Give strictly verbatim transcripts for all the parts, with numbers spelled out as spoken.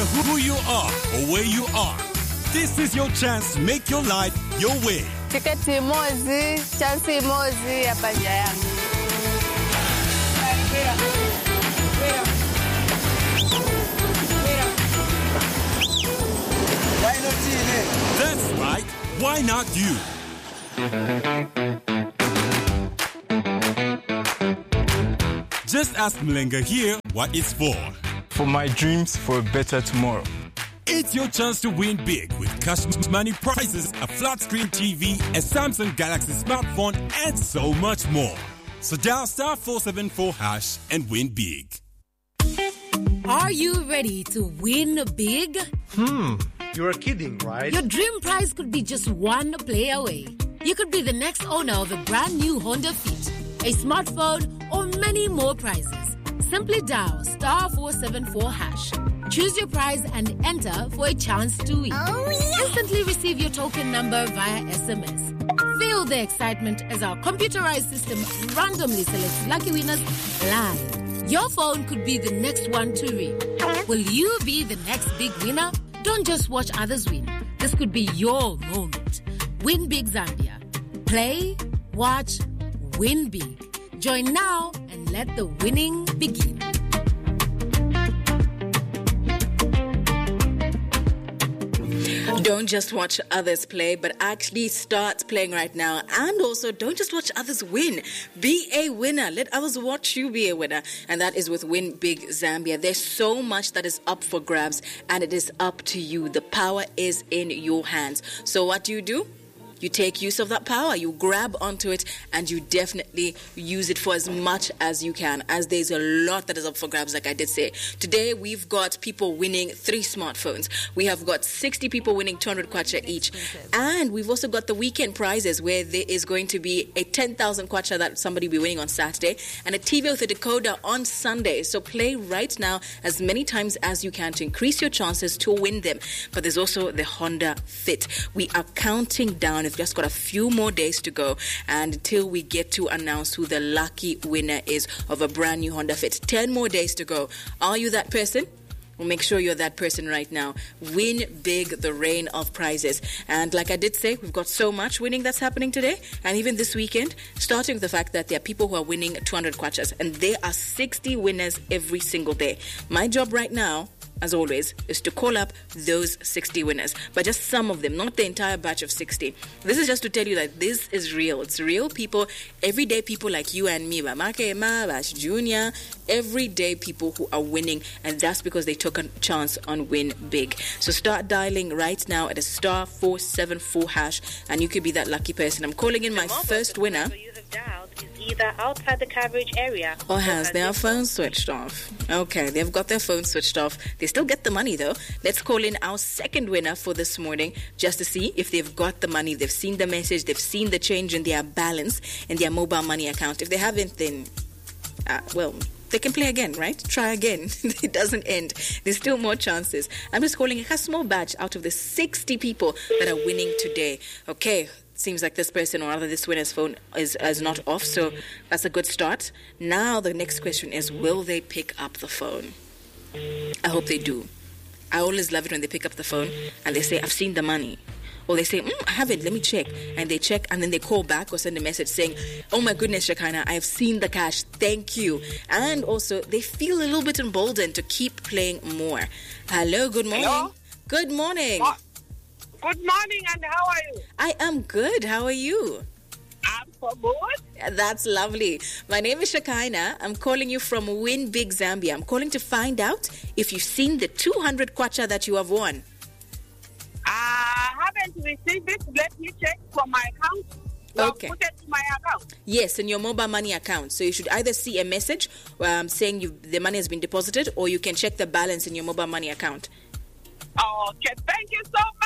matter who you are or where you are, this is your chance to make your life your way. Tiketi mozi, chansi mozi ya panja yangu. Why not you? That's right. Why not you? Just ask Mlenga here what it's for. For my dreams for a better tomorrow. It's your chance to win big with cash money prizes, a flat screen T V, a Samsung Galaxy smartphone, and so much more. So dial star four seven four hash and win big. Are you ready to win big? Hmm, you're kidding, right? Your dream prize could be just one play away. You could be the next owner of a brand new Honda Fit, a smartphone, or many more prizes. Simply dial star four seven four hash. Choose your prize and enter for a chance to win. Oh, yeah. Instantly receive your token number via S M S. Feel the excitement as our computerized system randomly selects lucky winners live. Your phone could be the next one to ring. Will you be the next big winner? Don't just watch others win. This could be your moment. Win Big Zambia. Play, watch, win big. Join now and let the winning begin. Don't just watch others play, but actually start playing right now. And also, don't just watch others win. Be a winner. Let others watch you be a winner. And that is with Win Big Zambia. There's so much that is up for grabs, and it is up to you. The power is in your hands. So what do you do? You take use of that power, you grab onto it, and you definitely use it for as much as you can, as there's a lot that is up for grabs, like I did say. Today, we've got people winning three smartphones. We have got sixty people winning two hundred kwacha each. And we've also got the weekend prizes, where there is going to be a ten thousand kwacha that somebody will be winning on Saturday, and a T V with a decoder on Sunday. So play right now as many times as you can to increase your chances to win them. But there's also the Honda Fit. We are counting down. We've just got a few more days to go, and until we get to announce who the lucky winner is of a brand new Honda Fit. ten more days to go. Are you that person? Well, make sure you're that person right now. Win big, the rain of prizes. And like I did say, we've got so much winning that's happening today, and even this weekend, starting with the fact that there are people who are winning two hundred kwachas, and there are sixty winners every single day. My job right now, as always, is to call up those sixty winners, but just some of them, not the entire batch of sixty. This is just to tell you that this is real. It's real people, everyday people like you and me, Bamake, Ma, Bash Junior, everyday people who are winning, and that's because they took a chance on Win Big. So start dialing right now at a star four seven four hash, and you could be that lucky person. I'm calling in my first winner. Either outside the coverage area or has their phone switched off. Okay, they've got their phone switched off. They still get the money though. Let's call in our second winner for this morning just to see if they've got the money. They've seen the message. They've seen the change in their balance in their mobile money account. If they haven't, then, uh, well, they can play again, right? Try again. It doesn't end. There's still more chances. I'm just calling a small batch out of the sixty people that are winning today. Okay. Seems like this person, or rather this winner's phone is, is not off, so that's a good start. Now the next question is, will they pick up the phone? I hope they do. I always love it when they pick up the phone and they say, I've seen the money. Or they say, mm, I haven't, let me check. And they check, and then they call back or send a message saying, oh my goodness, Shekinah, I have seen the cash, thank you. And also, they feel a little bit emboldened to keep playing more. Hello, good morning. Hello? Good morning. What? Good morning, and how are you? I am good. How are you? I'm so good. That's lovely. My name is Shekinah. I'm calling you from Win Big Zambia. I'm calling to find out if you've seen the two hundred kwacha that you have won. I haven't received it. Let me check from my account. You okay. Put it in my account. Yes, in your mobile money account. So you should either see a message um, saying you the money has been deposited, or you can check the balance in your mobile money account. Okay, thank you so much.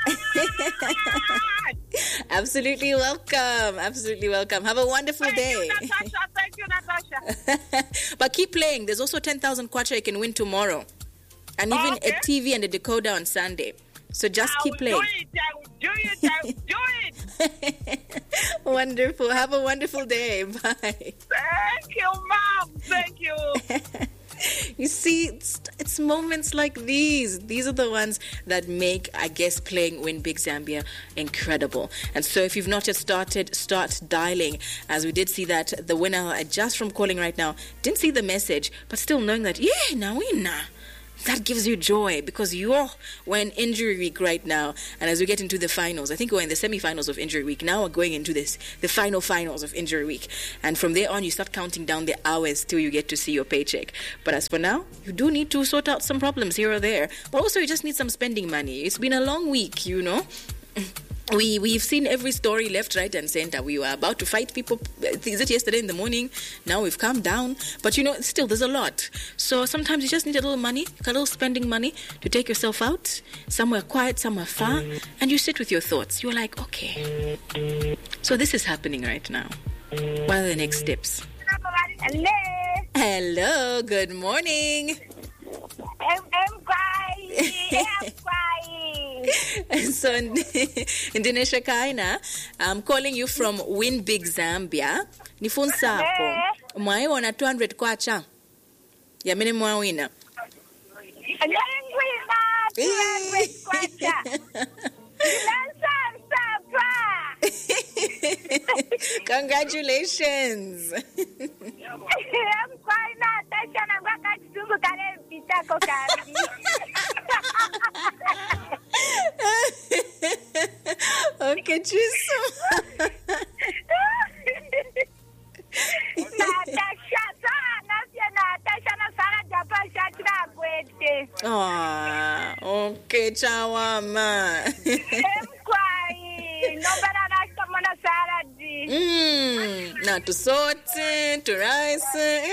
Absolutely welcome. Absolutely welcome. Have a wonderful thank day. You, Natasha. Thank you, Natasha. But keep playing. There's also ten thousand kwacha you can win tomorrow. And even okay. a T V and a decoder on Sunday. So just I keep will playing. Do it, I will do it. I will do it. Wonderful. Have a wonderful day. Bye. Thank you, Mom. Thank you. You see, it's, it's moments like these. These are the ones that make, I guess, playing Win Big Zambia incredible. And so if you've not yet started, start dialing. As we did see that the winner, just from calling right now, didn't see the message, but still knowing that, yeah, now we know. That gives you joy because you're we're in injury week right now, and as we get into the finals, I think we're in the semi-finals of injury week. Now we're going into this the final finals of injury week, and from there on you start counting down the hours till you get to see your paycheck. But as for now, you do need to sort out some problems here or there, but also you just need some spending money. It's been a long week, you know. We, we've seen every story left, right, and center. We were about to fight people. Is it yesterday in the morning? Now we've calmed down. But, you know, still, there's a lot. So sometimes you just need a little money, a little spending money to take yourself out, somewhere quiet, somewhere far, and you sit with your thoughts. You're like, okay, so this is happening right now. What are the next steps? Hello. Hello, good morning. I'm, I'm crying. I'm crying. So, Ndine Shakaina, I'm calling you from Win Big Zambia. Nifunsa hapo. Mwaiona two hundred kwacha. Ya mene mwawina. Ngwina two hundred kwacha. Congratulations. I'm crying now. Tasha na mwaka chitungu kare bitako kari. Okay, Jesus. Natasha, Natasha, Natasha, na Sarah Japan shatra kwete. Ah, okay, chawama. I'm crying. No better na kama na Sarah di. Mm, na to sote, to rice.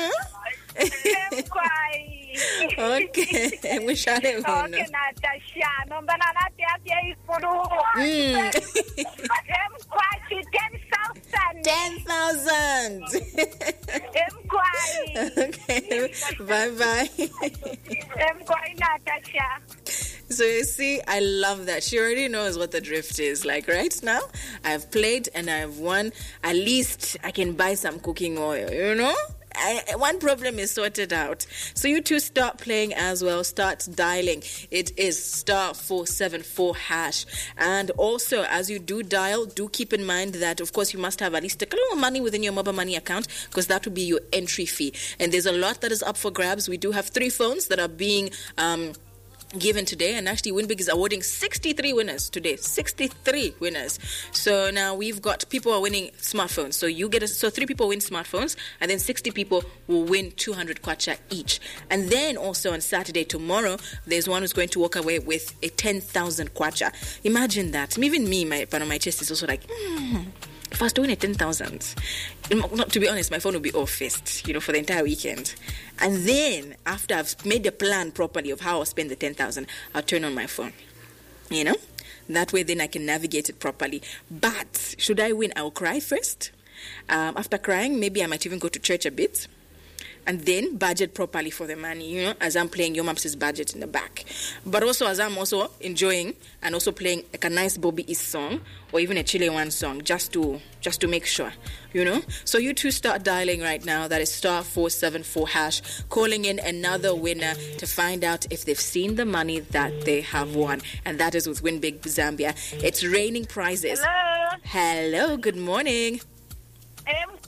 I'm crying. Okay, we shall have one. Okay, Natasha, no better na tiapia ifuru. Mm. I'm crying. ten thousand. ten thousand. I'm crying. Okay, bye-bye. I'm crying, Natasha. So you see, I love that. She already knows what the drift is. Like right now, I've played and I've won. At least I can buy some cooking oil, you know? I, one problem is sorted out. So you two start playing as well. Start dialing. It is star four seven four hash. And also, as you do dial, do keep in mind that, of course, you must have at least a little money within your mobile money account because that will be your entry fee. And there's a lot that is up for grabs. We do have three phones that are being Um, given today, and actually Winbig is awarding sixty-three winners today. sixty-three winners. So now we've got people are winning smartphones. So you get a, so three people win smartphones, and then sixty people will win two hundred kwacha each. And then also on Saturday, tomorrow, there's one who's going to walk away with a ten thousand kwacha. Imagine that. Even me, my part of my chest is also like, hmm. If I was doing a ten thousand, not to be honest, my phone would be off first, you know, for the entire weekend. And then, after I've made a plan properly of how I'll spend the ten thousand, I'll turn on my phone, you know? That way, then I can navigate it properly. But, should I win, I'll cry first. Um, after crying, maybe I might even go to church a bit. And then budget properly for the money, you know, as I'm playing Your Mops's budget in the back. But also as I'm also enjoying and also playing like a nice Bobby East song or even a Chile One song just to just to make sure, you know. So you two start dialing right now. That is star four seven four hash, calling in another winner to find out if they've seen the money that they have won. And that is with Win Big Zambia. It's raining prizes. Hello. Hello, good morning. I'm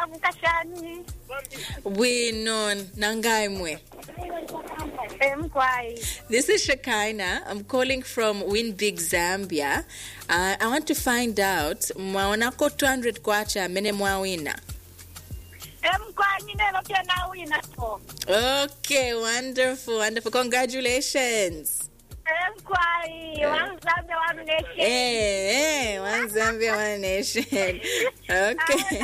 We know Nangaimwe. I'm crying. This is Shakaina. I'm calling from Win Big Zambia. Uh, I want to find out mwaonako two hundred kwacha mene mwawina. I'm crying. Neno pia na wina to. Okay, wonderful, wonderful. Congratulations. I'm crying. One Zambia, one nation. Hey, hey, one Zambia, one nation. Okay.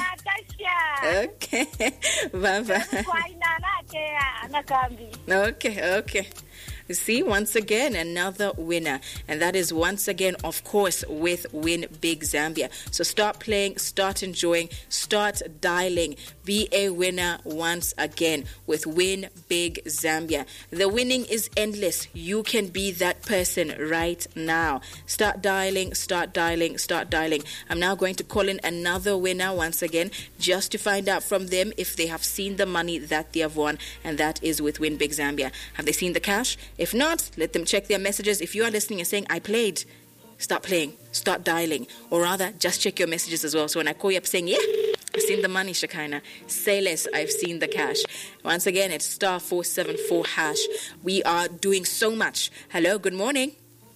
Okay. Bye bye. Okay, okay. You see, once again, another winner. And that is once again, of course, with Win Big Zambia. So start playing, start enjoying, start dialing. Be a winner once again with Win Big Zambia. The winning is endless. You can be that person right now. Start dialing, start dialing, start dialing. I'm now going to call in another winner once again just to find out from them if they have seen the money that they have won, and that is with Win Big Zambia. Have they seen the cash? If not, let them check their messages. If you are listening and saying, I played, start playing, start dialing, or rather, just check your messages as well. So when I call you up saying, yeah, I've seen the money, Shekinah, say less, I've seen the cash. Once again, it's star four seven four hash. We are doing so much. Hello, good morning.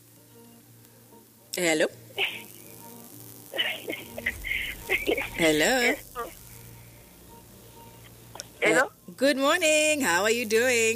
Hello. Hello. Hello? Uh, good morning. How are you doing?